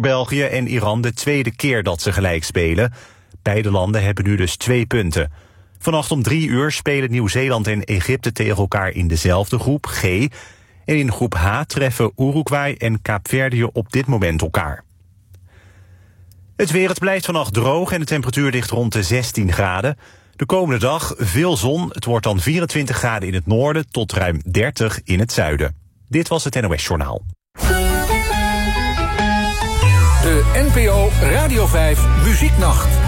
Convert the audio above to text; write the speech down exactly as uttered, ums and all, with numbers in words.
België en Iran de tweede keer dat ze gelijk spelen. Beide landen hebben nu dus twee punten. Vannacht om drie uur spelen Nieuw-Zeeland en Egypte tegen elkaar in dezelfde groep, G. En in groep H treffen Uruguay en Kaapverdië op dit moment elkaar. Het weer, het blijft vannacht droog en de temperatuur ligt rond de zestien graden. De komende dag veel zon, het wordt dan vierentwintig graden in het noorden tot ruim dertig in het zuiden. Dit was het N O S Journaal. De N P O Radio vijf Muzieknacht.